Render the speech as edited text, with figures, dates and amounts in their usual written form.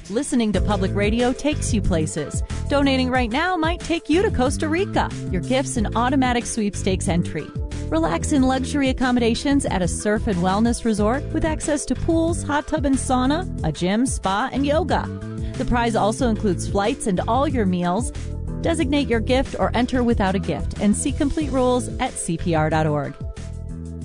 Listening to public radio takes you places. Donating right now might take you to Costa Rica. Your gift's an automatic sweepstakes entry. Relax in luxury accommodations at a surf and wellness resort with access to pools, hot tub and sauna, a gym, spa, and yoga. The prize also includes flights and all your meals. Designate your gift or enter without a gift and see complete rules at CPR.org.